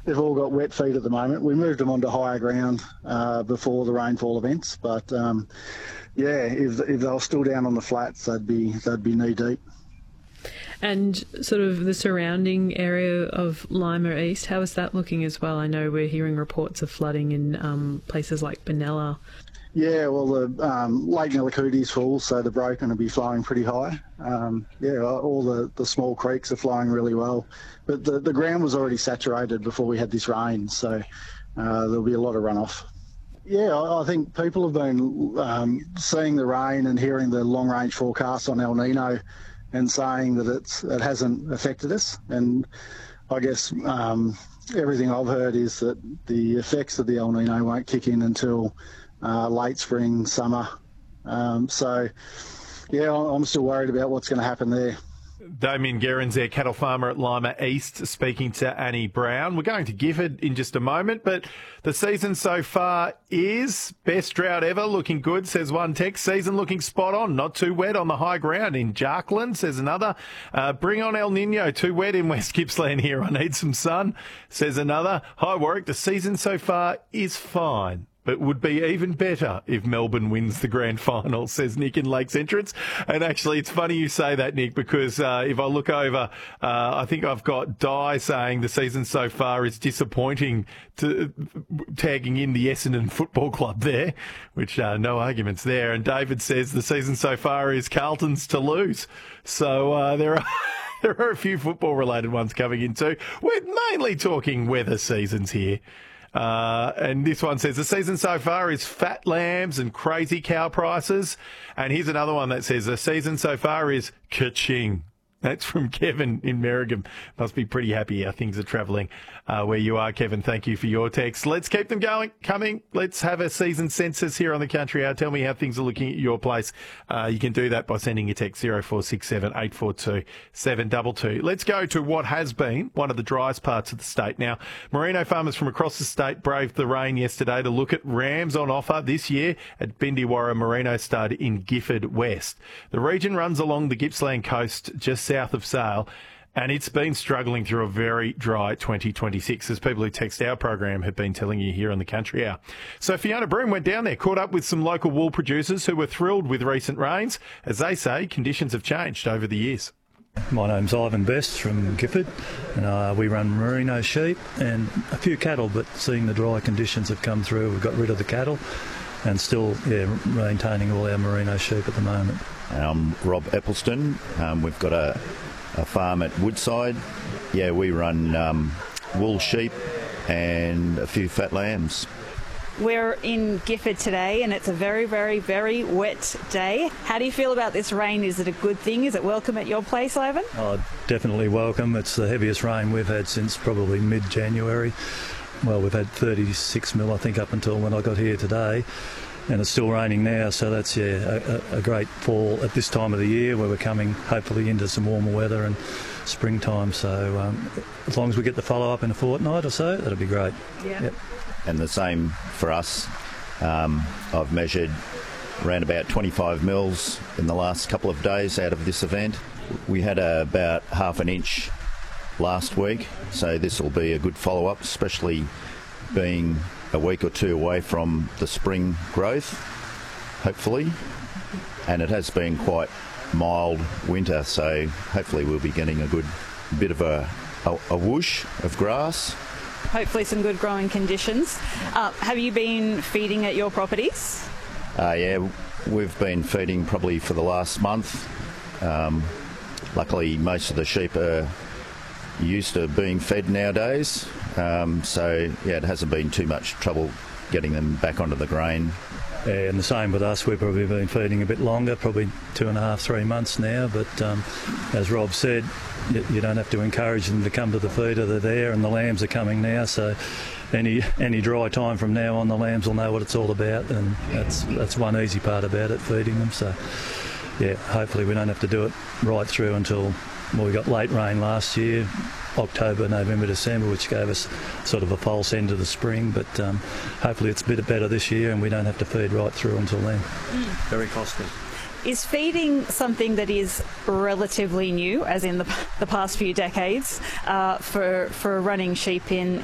they've all got wet feet at the moment. We moved them onto higher ground before the rainfall events, but if they were still down on the flats, they'd be knee deep. And sort of the surrounding area of Lima East, how is that looking as well? I know we're hearing reports of flooding in places like Benalla. Yeah, well, the Lake Nillikooti's full, so the Broken will be flowing pretty high. All the small creeks are flowing really well. But the ground was already saturated before we had this rain, so there'll be a lot of runoff. Yeah, I think people have been seeing the rain and hearing the long-range forecast on El Nino and saying that it hasn't affected us. And I guess everything I've heard is that the effects of the El Nino won't kick in until late spring, summer. I'm still worried about what's going to happen there. Damien Gerrans there, cattle farmer at Lima East, speaking to Annie Brown. We're going to Gifford in just a moment, but the season so far is best drought ever, looking good, says one text. Season looking spot on, not too wet on the high ground in Jarkland, says another. Bring on El Nino, too wet in West Gippsland here, I need some sun, says another. Hi Warwick, the season so far is fine, but would be even better if Melbourne wins the grand final, says Nick in Lakes Entrance. And actually, it's funny you say that, Nick, because if I look over, I think I've got Di saying the season so far is disappointing, tagging in the Essendon Football Club there, which no arguments there. And David says the season so far is Carlton's to lose. So there are a few football-related ones coming in too. We're mainly talking weather seasons here. And this one says the season so far is fat lambs and crazy cow prices. And here's another one that says the season so far is ka-ching. That's from Kevin in Merrigum. Must be pretty happy how things are travelling where you are, Kevin. Thank you for your text. Let's keep them coming. Let's have a season census here on the Country Hour. Tell me how things are looking at your place. You can do that by sending a text 0467 842 722. Let's go to what has been one of the driest parts of the state. Now, merino farmers from across the state braved the rain yesterday to look at rams on offer this year at Bindiwarra Merino Stud in Gifford West. The region runs along the Gippsland coast just south of Sale, and it's been struggling through a very dry 2026, as people who text our program have been telling you here on the Country Hour. So Fiona Broom went down there, caught up with some local wool producers who were thrilled with recent rains. As they say, conditions have changed over the years. My name's Ivan Best from Gifford, and we run merino sheep and a few cattle, but seeing the dry conditions have come through, we've got rid of the cattle and still maintaining all our merino sheep at the moment. I'm Rob Eppelston. We've got a farm at Woodside. Yeah, we run wool sheep and a few fat lambs. We're in Gifford today and it's a very, very, very wet day. How do you feel about this rain? Is it a good thing? Is it welcome at your place, Ivan? Oh, definitely welcome. It's the heaviest rain we've had since probably mid-January. Well, we've had 36 mil, I think, up until when I got here today. And it's still raining now, so that's a great fall at this time of the year where we're coming hopefully into some warmer weather and springtime. So as long as we get the follow-up in a fortnight or so, that'll be great. Yeah. Yep. And the same for us. I've measured around about 25 mils in the last couple of days out of this event. We had about half an inch last week, so this will be a good follow-up, especially being a week or two away from the spring growth, hopefully. And it has been quite mild winter, so hopefully we'll be getting a good bit of a whoosh of grass. Hopefully some good growing conditions. Have you been feeding at your properties? Yeah, we've been feeding probably for the last month. Luckily, most of the sheep are used to being fed nowadays, so yeah, it hasn't been too much trouble getting them back onto the grain. Yeah, and the same with us. We've probably been feeding a bit longer, probably 2.5, 3 months now, but as Rob said, you don't have to encourage them to come to the feeder. They're there and the lambs are coming now, so any dry time from now on, the lambs will know what it's all about, and that's one easy part about it, feeding them. So yeah, hopefully we don't have to do it right through until, well, we got late rain last year, October, November, December, which gave us sort of a false end of the spring, but hopefully it's a bit better this year and we don't have to feed right through until then. Very costly. Is feeding something that is relatively new, as in the past few decades, for running sheep in